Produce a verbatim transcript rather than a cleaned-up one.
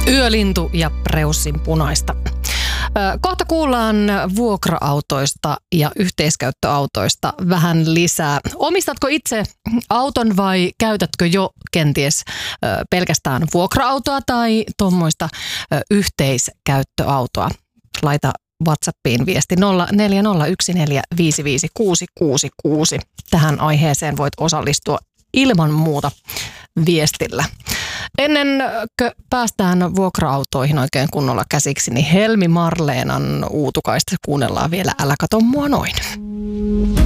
Yölintu ja Preussin punaista. Kohta kuullaan vuokra-autoista ja yhteiskäyttöautoista vähän lisää. Omistatko itse auton vai käytätkö jo kenties pelkästään vuokra-autoa tai tuommoista yhteiskäyttöautoa? Laita WhatsAppiin viesti nolla neljä nolla yksi neljä viisi viisi kuusi kuusi kuusi. Tähän aiheeseen voit osallistua ilman muuta viestillä. Ennen kuin päästään vuokra-autoihin oikein kunnolla käsiksi, niin Helmi Marleenan Uutukaista kuunnellaan vielä Älä kato mua noin.